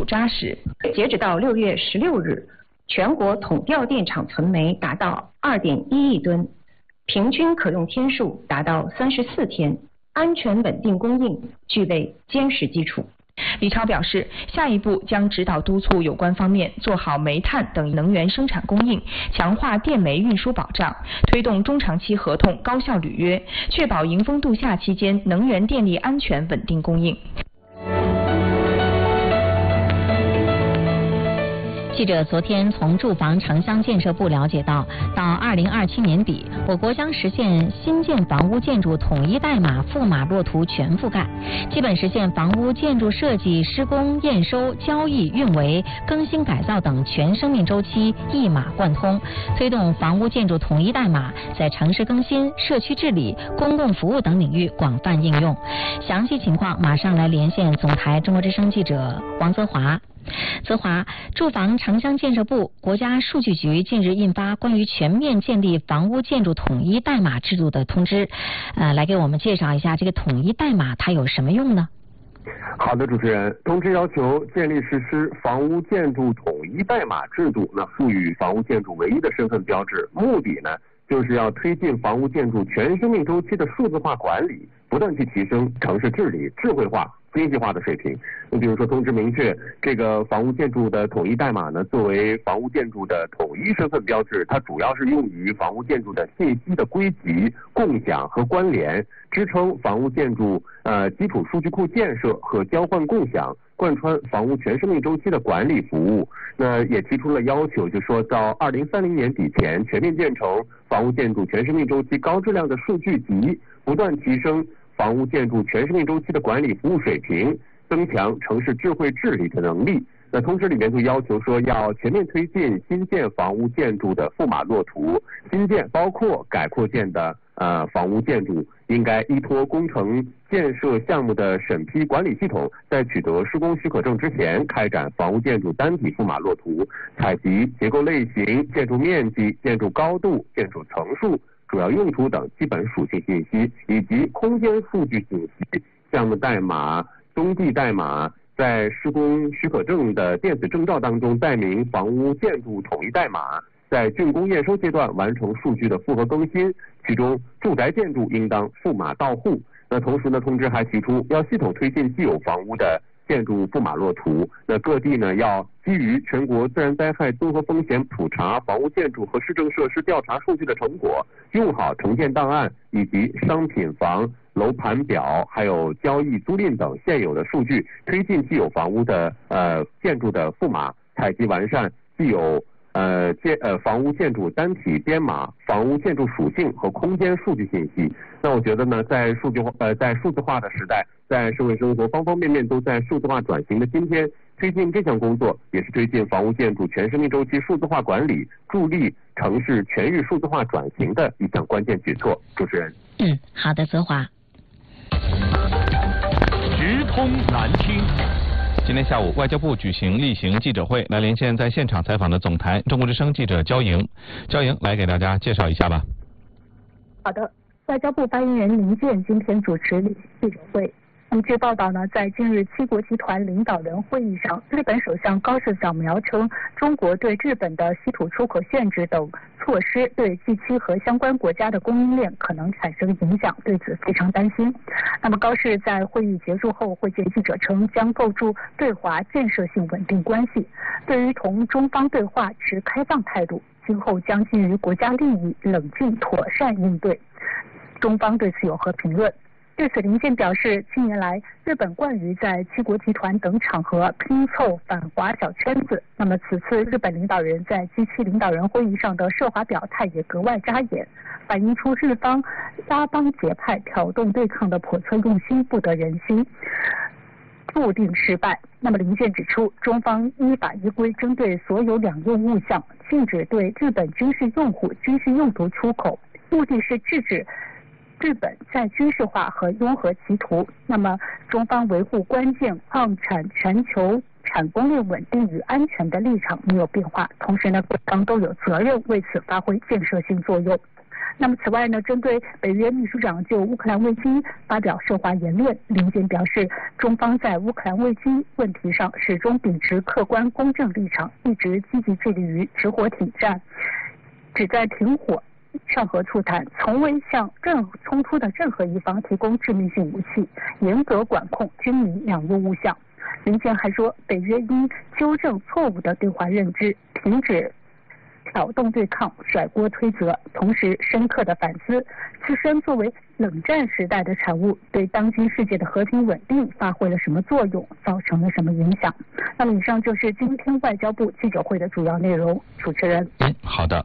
扎实。截止到6月16日，全国统调电厂存煤达到2.1亿吨，平均可用天数达到34天，安全稳定供应具备坚实基础。 李超表示，下一步将指导督促有关方面做好煤炭等能源生产供应，强化电煤运输保障，推动中长期合同高效履约，确保迎峰度夏期间能源电力安全稳定供应。 记者昨天从住房城乡建设部了解到2027年底，我国将实现新建房屋建筑统一代码富码落图全覆盖，基本实现房屋建筑设计、施工、验收、交易、运维、更新改造等全生命周期一码贯通，推动房屋建筑统一代码在城市更新、社区治理、公共服务等领域广泛应用。详细情况马上来连线总台中国之声记者王泽华。泽华，住房城乡建设部、国家数据局近日印发关于全面建立房屋建筑统一代码制度的通知，来给我们介绍一下这个统一代码它有什么用呢？ 好的，主持人，通知要求建立实施房屋建筑统一代码制度，赋予房屋建筑唯一的身份标志，目的呢就是要推进房屋建筑全生命周期的数字化管理，不断去提升城市治理智慧化、经济化的水平。比如说，通知明确，这个房屋建筑的统一代码呢，作为房屋建筑的统一身份标志，它主要是用于房屋建筑的信息的归集、共享和关联，支撑房屋建筑基础数据库建设和交换共享，贯穿房屋全生命周期的管理服务。那也提出了要求，就说到2030年底前全面建成房屋建筑全生命周期高质量的数据集，不断提升房屋建筑全生命周期的管理服务水平，增强城市智慧治理的能力。那通知里面就要求说，要全面推进新建房屋建筑的富码落图，新建包括改扩建的房屋建筑应该依托工程建设项目的审批管理系统，在取得施工许可证之前，开展房屋建筑单体富码落图，采集结构类型、建筑面积、建筑高度、建筑层数、主要用途等基本属性信息，以及空间数据信息、项目代码、宗地代码，在施工许可证的电子证照当中载明房屋建筑统一代码，在竣工验收阶段完成数据的复核更新，其中住宅建筑应当富码到户。那同时呢，通知还提出要系统推进既有房屋的建筑富码落图，那各地呢要基于全国自然灾害综合风险普查房屋建筑和市政设施调查数据的成果，用好城建档案以及商品房楼盘表还有交易租赁等现有的数据，推进既有房屋的建筑的富码，采集完善既有房屋建筑单体编码、房屋建筑属性和空间数据信息。那我觉得呢，在数字化的时代，在社会生活方方面面都在数字化转型的今天，推进这项工作也是推进房屋建筑全生命周期数字化管理，助力城市全域数字化转型的一项关键举措。主持人。 好的，泽华。 直通南京。今天下午，外交部举行例行记者会，来连线在现场采访的总台中国之声记者焦莹。焦莹来给大家介绍一下吧。 好的，外交部发言人林健今天主持例行记者会。据报道呢，在近日七国集团领导人会议上，日本首相高市早苗称，中国对日本的稀土出口限制等措施对G7和相关国家的供应链可能产生影响，对此非常担心。那么高市在会议结束后会见记者称，将构筑对华建设性稳定关系，对于同中方对话持开放态度，今后将基于国家利益冷静妥善应对。中方对此有何评论？对此，林健表示，近年来日本惯于在七国集团等场合拼凑反华小圈子，那么此次日本领导人在G7领导人会议上的涉华表态也格外扎眼，反映出日方拉帮结派、挑动对抗的叵测用心不得人心，注定失败。那么林健指出，中方依法依规针对所有两用物项禁止对日本军事用户、军事用途出口，目的是制止日本在军事化和拥核企图。那么中方维护关键矿产全球产供链稳定与安全的立场没有变化，同时呢，各方都有责任为此发挥建设性作用。 那么此外呢，针对北约秘书长就乌克兰危机发表涉华言论，林健表示，中方在乌克兰危机问题上始终秉持客观公正立场，一直积极致力于止火停战，旨在停火上和促谈，从未向冲突的任何一方提供致命性武器，严格管控军民两用物项。林健还说，北约应纠正错误的对华认知，停止挑动对抗、甩锅推责，同时深刻地反思自身作为冷战时代的产物，对当今世界的和平稳定发挥了什么作用，造成了什么影响。那么以上就是今天外交部记者会的主要内容。主持人。 好的。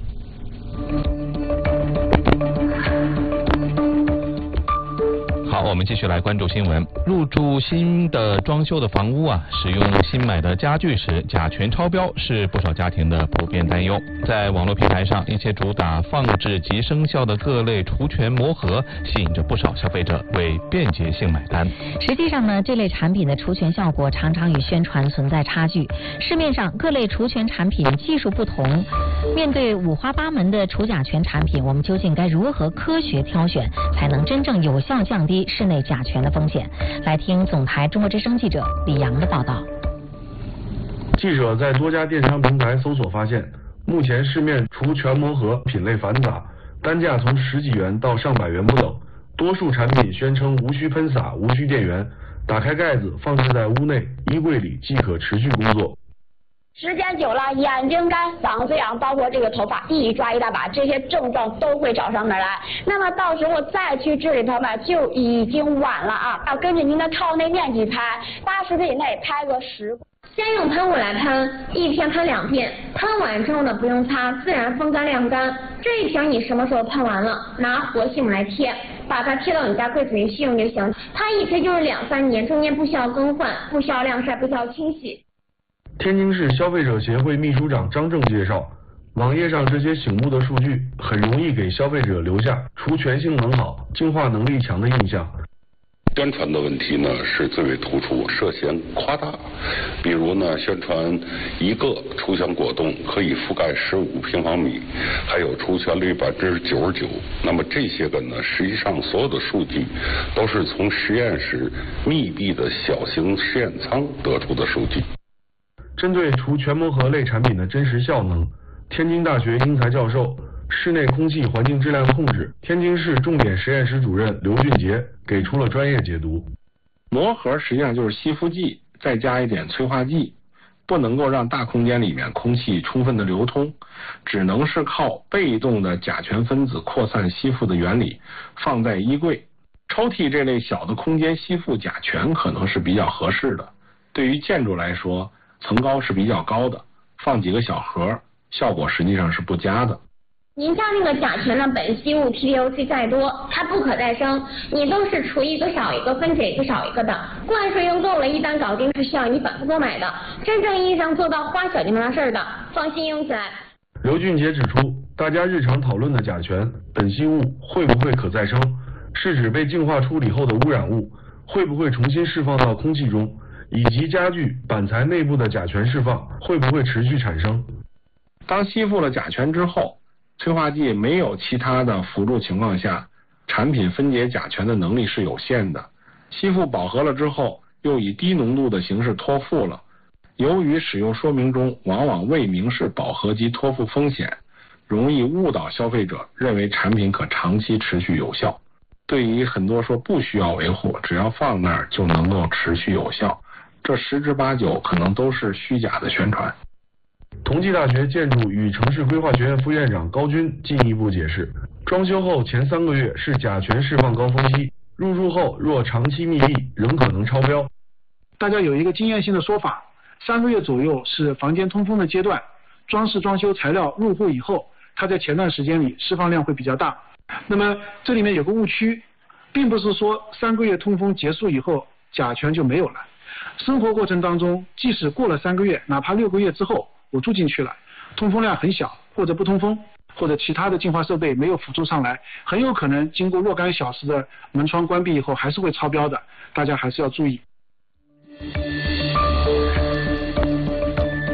好，我们继续来关注新闻。入住新的装修的房屋使用新买的家具时甲醛超标是不少家庭的普遍担忧。在网络平台上，一些主打放置即生效的各类除醛膜盒吸引着不少消费者为便捷性买单。 实际上呢，这类产品的除醛效果常常与宣传存在差距。市面上各类除醛产品技术不同，面对五花八门的除甲醛产品，我们究竟该如何科学挑选，才能真正有效降低室内甲醛的风险？来听总台中国之声记者李阳的报道。 记者在多家电商平台搜索发现，目前市面除醛膜盒品类繁杂，单价从10几元到上百元不等，多数产品宣称无需喷洒、无需电源，打开盖子放置在屋内衣柜里即可持续工作。 时间久了，眼睛干、嗓子痒，包括这个头发一抓一大把，这些症状都会找上门来。那么到时候再去治理它们就已经晚了啊！要根据您的套内面积拍，80平以内拍个10。 先用喷雾来喷，一天喷2遍，喷完之后呢不用擦，自然风干晾干。这一瓶你什么时候喷完了，拿活性来贴，把它贴到你家柜子里去用就行。它一贴就是2-3年，中间不需要更换，不需要晾晒，不需要清洗。 天津市消费者协会秘书长张正介绍，网页上这些醒目的数据很容易给消费者留下除醛性能好、净化能力强的印象。 宣传的问题呢是最为突出，涉嫌夸大。比如呢，宣传一个除醛果冻可以覆盖15平方米，还有除醛率99%。那么这些个呢，实际上所有的数据都是从实验室密闭的小型实验舱得出的数据。 针对除醛膜盒类产品的真实效能，天津大学英才教授、室内空气环境质量控制天津市重点实验室主任刘俊杰给出了专业解读。 膜盒实际上就是吸附剂，再加一点催化剂，不能够让大空间里面空气充分的流通，只能是靠被动的甲醛分子扩散吸附的原理，放在衣柜、抽屉这类小的空间吸附甲醛可能是比较合适的。对于建筑来说，层高是比较高的，放几个小盒，效果实际上是不佳的。 您家那个甲醛的苯基物 TDOC 再多，它不可再生，你都是除一个少一个，分解一个少一个的，灌水用够了，一单搞定是需要你反复购买的，真正意义上做到花小就没啥事儿的，放心用起来。 刘俊杰指出，大家日常讨论的甲醛、苯基物会不会可再生，是指被净化处理后的污染物会不会重新释放到空气中，以及家具、板材内部的甲醛释放会不会持续产生。 当吸附了甲醛之后，催化剂没有其他的辅助情况下，产品分解甲醛的能力是有限的。吸附饱和了之后，又以低浓度的形式脱附了。由于使用说明中往往未明示饱和及脱附风险，容易误导消费者认为产品可长期持续有效。对于很多说不需要维护，只要放那儿就能够持续有效，这10之8九可能都是虚假的宣传。 同济大学建筑与城市规划学院副院长高军进一步解释，装修后前3个月是甲醛释放高峰期，入住后若长期密闭仍可能超标。 大家有一个经验性的说法，3个月左右是房间通风的阶段，装修材料入户以后，它在前段时间里释放量会比较大。那么这里面有个误区，并不是说3个月通风结束以后甲醛就没有了。生活过程当中，即使过了3个月，哪怕6个月之后我住进去了，通风量很小，或者不通风，或者其他的净化设备没有辅助上来，很有可能经过若干小时的门窗关闭以后还是会超标的，大家还是要注意。 不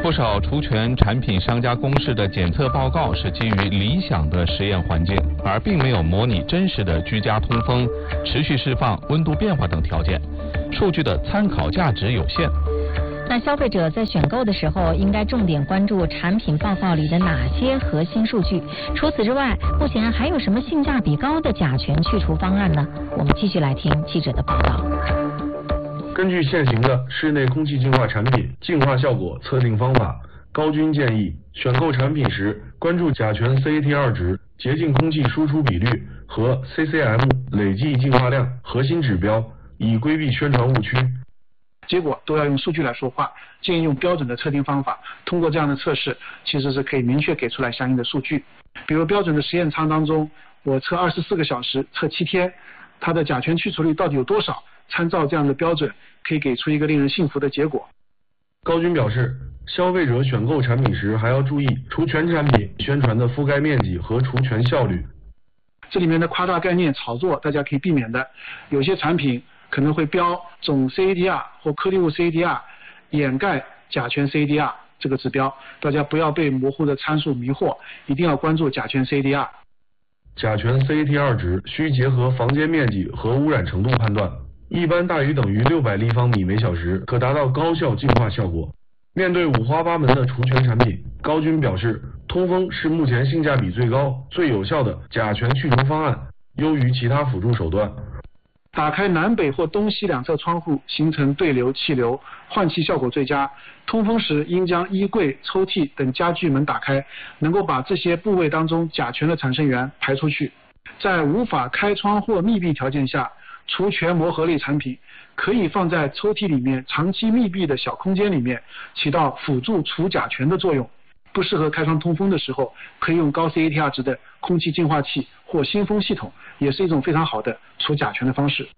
不少除醛产品商家公示的检测报告是基于理想的实验环境，而并没有模拟真实的居家通风、持续释放、温度变化等条件，数据的参考价值有限。 那消费者在选购的时候，应该重点关注产品报告里的哪些核心数据？除此之外，目前还有什么性价比高的甲醛去除方案呢？我们继续来听记者的报道。 根据现行的室内空气净化产品净化效果测定方法，高军建议选购产品时关注甲醛 CAT2 值、洁净空气输出比率和 CCM 累计净化量核心指标，以规避宣传误区。 结果都要用数据来说话，建议用标准的测定方法。通过这样的测试，其实是可以明确给出来相应的数据。比如标准的实验舱当中，我测24个小时，测7天，它的甲醛去除率到底有多少？参照这样的标准，可以给出一个令人信服的结果。 高军表示，消费者选购产品时还要注意除醛产品宣传的覆盖面积和除醛效率。 这里面的夸大概念炒作，大家可以避免的。有些产品可能会标总 CADR 或颗粒物 CADR 掩盖甲醛 CADR 这个指标，大家不要被模糊的参数迷惑，一定要关注甲醛 CADR。 甲醛 CAT2 值需结合房间面积和污染程度判断，一般大于等于600立方米每小时，可达到高效净化效果。面对五花八门的除醛产品，高军表示，通风是目前性价比最高、最有效的甲醛去除方案，优于其他辅助手段。 打开南北或东西两侧窗户，形成对流气流，换气效果最佳。通风时应将衣柜、抽屉等家具门打开，能够把这些部位当中甲醛的产生源排出去。在无法开窗或密闭条件下，除醛磨合类产品可以放在抽屉里面长期密闭的小空间里面，起到辅助除甲醛的作用。不适合开窗通风的时候，可以用高 CAT2 值的空气净化器或新风系统，也是一种非常好的除甲醛的方式。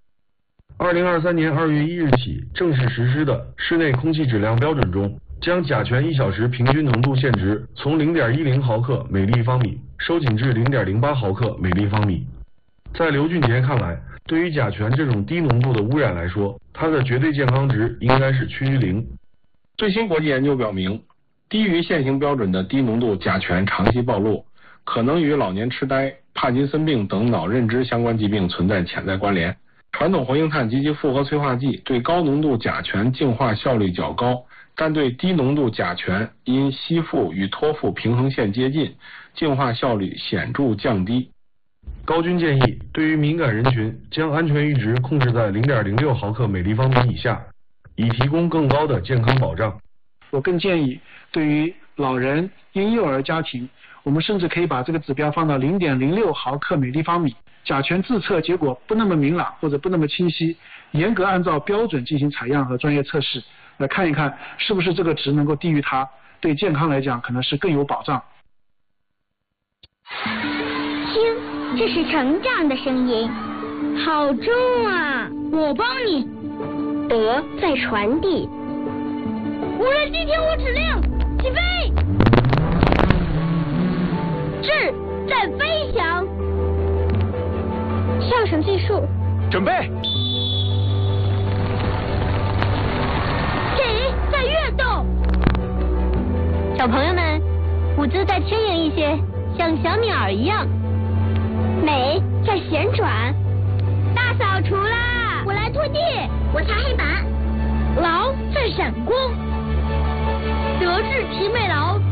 2023年2月1日起正式实施的室内空气质量标准中，将甲醛1小时平均浓度限值从 0.10 毫克每立方米收紧至 0.08 毫克每立方米。在刘俊杰看来，对于甲醛这种低浓度的污染来说，它的绝对健康值应该是趋于0。 最新国际研究表明，低于现行标准的低浓度甲醛长期暴露，可能与老年痴呆、帕金森病等脑认知相关疾病存在潜在关联。传统活性炭及其复合催化剂对高浓度甲醛净化效率较高，但对低浓度甲醛因吸附与脱附平衡线接近，净化效率显著降低。 高军建议，对于敏感人群，将安全阈值控制在 0.06 毫克每立方米以下，以提供更高的健康保障。 我更建议，对于老人、婴幼儿家庭，我们甚至可以把这个指标放到 0.06 毫克每立方米。甲醛自测结果不那么明朗或者不那么清晰，严格按照标准进行采样和专业测试，来看一看是不是这个值能够低于它，对健康来讲可能是更有保障。 听，这是成长的声音，好重啊！我帮你。德在传递。无人机听我指令，起飞。智在飞翔。上升技术， 准备。 体在跃动。小朋友们，舞姿再轻盈一些，像小鸟一样。美在旋转。大扫除啦！我来拖地，我擦黑板。劳在闪光。德智体美劳